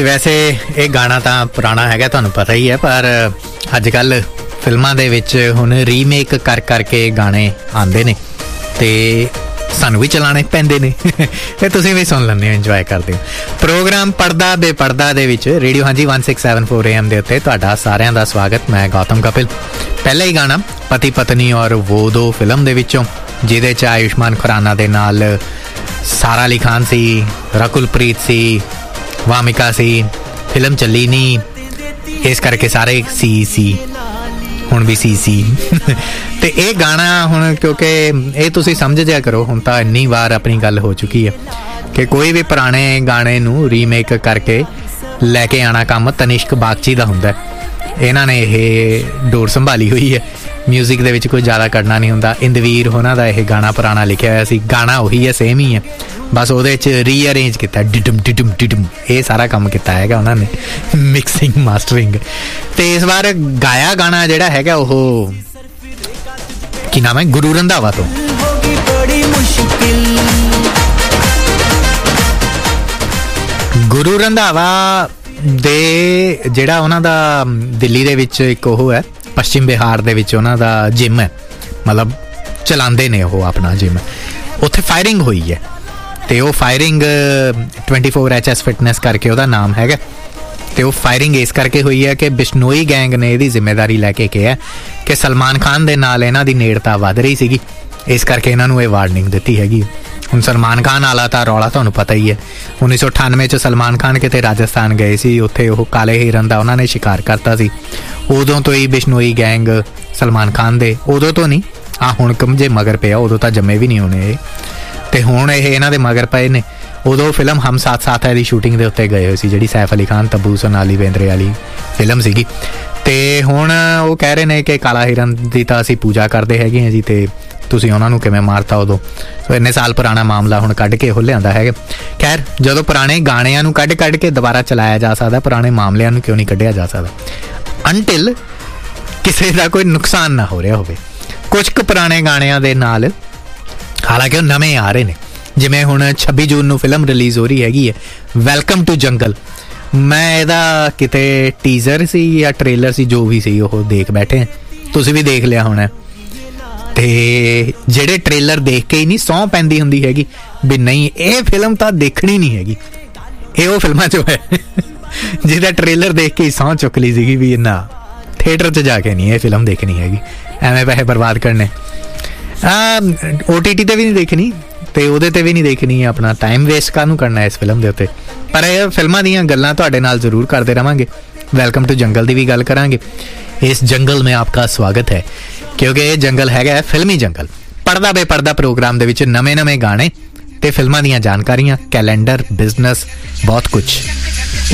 ਵੈਸੇ ਇਹ ਗਾਣਾ ਤਾਂ ਪੁਰਾਣਾ ਹੈਗਾ, ਤੁਹਾਨੂੰ ਪਤਾ ਹੀ ਹੈ, ਪਰ ਅੱਜ ਕੱਲ੍ਹ ਫਿਲਮਾਂ ਦੇ ਵਿੱਚ ਹੁਣ ਰੀਮੇਕ ਕਰ ਕਰਕੇ ਗਾਣੇ ਆਉਂਦੇ ਨੇ ਅਤੇ ਸਾਨੂੰ ਵੀ ਚਲਾਉਣੇ ਪੈਂਦੇ ਨੇ ਅਤੇ ਤੁਸੀਂ ਵੀ ਸੁਣ ਲੈਂਦੇ ਹੋ, ਇੰਜੋਏ ਕਰਦੇ ਹੋ। ਪ੍ਰੋਗਰਾਮ ਪੜ੍ਹਦਾ ਬੇਪੜ੍ਹਦਾ ਦੇ ਵਿੱਚ ਰੇਡੀਓ ਹਾਂਜੀ 1674 AM ਦੇ ਉੱਤੇ ਤੁਹਾਡਾ ਸਾਰਿਆਂ ਦਾ ਸਵਾਗਤ। ਮੈਂ ਗੌਤਮ ਕਪਿਲ। ਪਹਿਲਾ ਹੀ ਗਾਣਾ ਪਤੀ ਪਤਨੀ ਔਰ ਵੋ ਦੋ ਫਿਲਮ ਦੇ ਵਿੱਚੋਂ, ਜਿਹਦੇ 'ਚ ਆਯੁਸ਼ਮਾਨ ਖੁਰਾਨਾ ਦੇ ਨਾਲ ਸਾਰਾ ਅਲੀ ਖਾਨ ਸੀ, ਰਕੁਲ ਪ੍ਰੀਤ ਸੀ, ਵਾਮਿਕਾ ਸੀ। ਫਿਲਮ ਚੱਲੀ ਨਹੀਂ, ਇਸ ਕਰਕੇ ਸਾਰੇ ਸੀ ਹੁਣ ਵੀ ਸੀ ਅਤੇ ਇਹ ਗਾਣਾ ਹੁਣ, ਕਿਉਂਕਿ ਇਹ ਤੁਸੀਂ ਸਮਝ ਜਿਆ ਕਰੋ, ਹੁਣ ਤਾਂ ਇੰਨੀ ਵਾਰ ਆਪਣੀ ਗੱਲ ਹੋ ਚੁੱਕੀ ਹੈ ਕਿ ਕੋਈ ਵੀ ਪੁਰਾਣੇ ਗਾਣੇ ਨੂੰ ਰੀਮੇਕ ਕਰਕੇ ਲੈ ਕੇ ਆਉਣਾ ਕੰਮ ਤਨਿਸ਼ਕ ਬਾਗਚੀ ਦਾ ਹੁੰਦਾ। ਇਹਨਾਂ ਨੇ ਇਹ ਡੋਰ ਸੰਭਾਲੀ ਹੋਈ ਹੈ। ਮਿਊਜ਼ਿਕ ਦੇ ਵਿੱਚ ਕੋਈ ਜ਼ਿਆਦਾ ਕਰਨਾ ਨਹੀਂ ਹੁੰਦਾ। ਇੰਦਵੀਰ ਉਹਨਾਂ ਦਾ ਇਹ ਗਾਣਾ ਪੁਰਾਣਾ ਲਿਖਿਆ ਹੋਇਆ ਸੀ, ਗਾਣਾ ਉਹੀ ਹੈ, ਸੇਮ ਹੀ ਹੈ, ਬਸ ਉਹਦੇ 'ਚ ਰੀਅਰੇਂਜ ਕੀਤਾ, ਡਿਡਮ ਡਿਡਮ ਡਿਡਮ, ਇਹ ਸਾਰਾ ਕੰਮ ਕੀਤਾ ਹੈਗਾ ਉਹਨਾਂ ਨੇ, ਮਿਕਸਿੰਗ ਮਾਸਟਰਿੰਗ। ਅਤੇ ਇਸ ਵਾਰ ਗਾਇਆ ਗਾਣਾ ਜਿਹੜਾ ਹੈਗਾ ਉਹ ਕੀ ਨਾਮ ਹੈ, ਗੁਰੂ ਰੰਧਾਵਾ ਤੋਂ। ਗੁਰੂ ਰੰਧਾਵਾ ਦੇ ਜਿਹੜਾ ਉਹਨਾਂ ਦਾ ਦਿੱਲੀ ਦੇ ਵਿੱਚ ਇੱਕ ਉਹ ਹੈ, ਪੱਛਮ ਬਿਹਾਰ ਦੇ ਵਿੱਚ ਉਹਨਾਂ ਦਾ ਜਿਮ ਹੈ, ਮਤਲਬ ਚਲਾਉਂਦੇ ਨੇ ਉਹ ਆਪਣਾ ਜਿਮ, ਉੱਥੇ ਫਾਇਰਿੰਗ ਹੋਈ ਹੈ ਅਤੇ ਉਹ ਫਾਇਰਿੰਗ 24HS ਫਿਟਨੈਸ ਕਰਕੇ ਉਹਦਾ ਨਾਮ ਹੈਗਾ। ਅਤੇ ਉਹ ਫਾਇਰਿੰਗ ਇਸ ਕਰਕੇ ਹੋਈ ਹੈ ਕਿ ਬਿਸ਼ਨੋਈ ਗੈਂਗ ਨੇ ਇਹਦੀ ਜ਼ਿੰਮੇਦਾਰੀ ਲੈ ਕੇ ਕਿਹਾ ਕਿ ਸਲਮਾਨ ਖਾਨ ਦੇ ਨਾਲ ਇਹਨਾਂ ਦੀ ਨੇੜਤਾ ਵੱਧ ਰਹੀ ਸੀਗੀ, ਇਸ ਕਰਕੇ ਇਹਨਾਂ ਨੂੰ ਇਹ ਵਾਰਨਿੰਗ ਦਿੱਤੀ ਹੈਗੀ। ਹੁਣ ਸਲਮਾਨ ਖਾਨ ਵਾਲਾ ਤਾਂ ਰੌਲਾ ਤੁਹਾਨੂੰ ਪਤਾ ਹੀ ਹੈ। 1998 'ਚ ਸਲਮਾਨ ਖਾਨ ਕਿਤੇ ਰਾਜਸਥਾਨ ਗਏ ਸੀ, ਉੱਥੇ ਉਹ ਕਾਲੇ ਹਿਰਨ ਦਾ ਉਹਨਾਂ ਨੇ ਸ਼ਿਕਾਰ ਕਰਤਾ ਸੀ। ਉਦੋਂ ਤੋਂ ਹੀ ਬਿਸ਼ਨੋਈ ਗੈਂਗ ਸਲਮਾਨ ਖਾਨ ਦੇ, ਉਦੋਂ ਤੋਂ ਨਹੀਂ, ਹੁਣ ਜੇ ਮਗਰ ਪਿਆ, ਉਦੋਂ ਤਾਂ ਜੰਮੇ ਵੀ ਨਹੀਂ ਹੋਣੇ ਇਹ, ਅਤੇ ਹੁਣ ਇਹ ਇਹਨਾਂ ਦੇ ਮਗਰ ਪਏ ਨੇ। ਉਦੋਂ ਫਿਲਮ ਹਮ ਸਾਥ ਸਾਥ ਹੈ ਦੀ ਸ਼ੂਟਿੰਗ ਦੇ ਉੱਤੇ ਗਏ ਹੋਏ ਸੀ, ਜਿਹੜੀ ਸੈਫ ਅਲੀ ਖਾਨ, ਤੱਬੂ, ਸੋਨਾਲੀ ਬੇਂਦਰੇ ਵਾਲੀ ਫਿਲਮ ਸੀਗੀ। ਅਤੇ ਹੁਣ ਉਹ ਕਹਿ ਰਹੇ ਨੇ ਕਿ ਕਾਲਾ ਹਿਰਨ ਦੀ ਤਾਂ ਅਸੀਂ ਪੂਜਾ ਕਰਦੇ ਹੈਗੇ ਹਾਂ ਜੀ, ਅਤੇ ਤੁਸੀਂ ਉਹਨਾਂ ਨੂੰ ਕਿਵੇਂ ਮਾਰਤਾ ਉਦੋਂ। ਸੋ ਇੰਨੇ ਸਾਲ ਪੁਰਾਣਾ ਮਾਮਲਾ ਹੁਣ ਕੱਢ ਕੇ ਉਹ ਲਿਆਂਦਾ ਹੈਗਾ। ਖੈਰ, ਜਦੋਂ ਪੁਰਾਣੇ ਗਾਣਿਆਂ ਨੂੰ ਕੱਢ ਕੇ ਦੁਬਾਰਾ ਚਲਾਇਆ ਜਾ ਸਕਦਾ, ਪੁਰਾਣੇ ਮਾਮਲਿਆਂ ਨੂੰ ਕਿਉਂ ਨਹੀਂ ਕੱਢਿਆ ਜਾ ਸਕਦਾ, ਅਨਟਿਲ ਕਿਸੇ ਦਾ ਕੋਈ ਨੁਕਸਾਨ ਨਾ ਹੋ ਰਿਹਾ ਹੋਵੇ। ਕੁਝ ਕੁ ਪੁਰਾਣੇ ਗਾਣਿਆਂ ਦੇ ਨਾਲ, ਹਾਲਾਂਕਿ ਉਹ ਨਵੇਂ ਆ ਰਹੇ ਨੇ, ਜਿਵੇਂ ਹੁਣ 26 ਜੂਨ ਨੂੰ ਫਿਲਮ ਰਿਲੀਜ਼ ਹੋ ਰਹੀ ਹੈਗੀ ਹੈ, ਵੈਲਕਮ ਟੂ ਜੰਗਲ। ਮੈਂ ਇਹਦਾ ਕਿਤੇ ਟੀਜ਼ਰ ਸੀ ਜਾਂ ਟ੍ਰੇਲਰ ਸੀ, ਜੋ ਵੀ ਸੀ, ਉਹ ਦੇਖ ਬੈਠੇ, ਤੁਸੀਂ ਵੀ ਦੇਖ ਲਿਆ ਹੋਣਾ। ਅਤੇ ਜਿਹੜੇ ਟ੍ਰੇਲਰ ਦੇਖ ਕੇ ਹੀ ਨਹੀਂ ਸਹੁੰ ਪੈਂਦੀ ਹੁੰਦੀ ਹੈਗੀ ਵੀ ਨਹੀਂ ਇਹ ਫਿਲਮ ਤਾਂ ਦੇਖਣੀ ਨਹੀਂ ਹੈਗੀ, ਇਹ ਉਹ ਫਿਲਮਾਂ 'ਚੋਂ ਹੈ ਜਿਹਦਾ ਟ੍ਰੇਲਰ ਦੇਖ ਕੇ ਹੀ ਸਹੁੰ ਚੁੱਕ ਲਈ ਸੀਗੀ ਵੀ ਨਾ, ਥੀਏਟਰ 'ਚ ਜਾ ਕੇ ਨਹੀਂ ਇਹ ਫਿਲਮ ਦੇਖਣੀ ਹੈਗੀ, ਐਵੇਂ ਪੈਸੇ ਬਰਬਾਦ ਕਰਨੇ। OTT 'ਤੇ ਵੀ ਨਹੀਂ ਦੇਖਣੀ ਅਤੇ ਉਹਦੇ 'ਤੇ ਵੀ ਨਹੀਂ ਦੇਖਣੀ, ਆਪਣਾ ਟਾਈਮ ਵੇਸਟ ਕਾਹਨੂੰ ਕਰਨਾ ਇਸ ਫਿਲਮ ਦੇ ਉੱਤੇ। ਪਰ ਇਹ ਫਿਲਮਾਂ ਦੀਆਂ ਗੱਲਾਂ ਤੁਹਾਡੇ ਨਾਲ ਜ਼ਰੂਰ ਕਰਦੇ ਰਹਾਂਗੇ। ਵੈਲਕਮ ਟੂ ਜੰਗਲ ਦੀ ਵੀ ਗੱਲ ਕਰਾਂਗੇ। ਇਸ ਜੰਗਲ ਮੇਂ ਆਪਕਾ ਸਵਾਗਤ ਹੈ, ਕਿਉਂਕਿ ਇਹ ਜੰਗਲ ਹੈਗਾ ਫਿਲਮੀ ਜੰਗਲ। ਪੜ੍ਹਦਾ ਬੇਪੜ੍ਹਦਾ ਪ੍ਰੋਗਰਾਮ ਦੇ ਵਿੱਚ ਨਵੇਂ ਗਾਣੇ ਅਤੇ ਫਿਲਮਾਂ ਦੀਆਂ ਜਾਣਕਾਰੀਆਂ, ਕੈਲੰਡਰ, ਬਿਜ਼ਨਸ, ਬਹੁਤ ਕੁਛ।